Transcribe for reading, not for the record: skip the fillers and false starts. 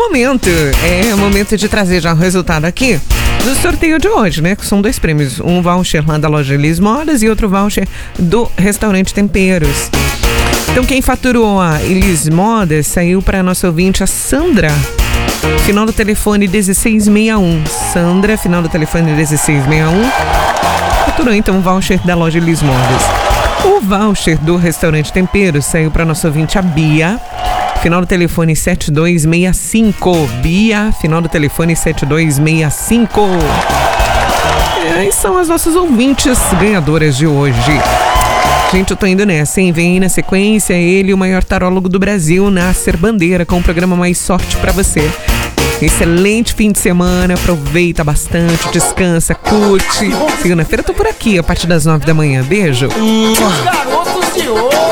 momento de trazer já o resultado aqui do sorteio de hoje, né? Que são 2 prêmios, um voucher lá da loja Elis Modas e outro voucher do restaurante Temperos. Então quem faturou a Elis Modas saiu para nossa ouvinte, a Sandra, final do telefone 1661. Sandra, final do telefone 1661, faturou então o voucher da loja Elis Modas. O voucher do restaurante Temperos saiu para nossa ouvinte, a Bia, final do telefone 7265. Bia, final do telefone 7265. Aí são as nossas ouvintes ganhadoras de hoje. Gente, eu tô indo nessa, hein? Vem aí na sequência ele, o maior tarólogo do Brasil, Nasser Bandeira, com o programa Mais Sorte pra você. Excelente fim de semana, aproveita bastante, descansa, curte. Segunda-feira eu tô por aqui, a partir das 9 da manhã. Beijo. Os garotos de hoje.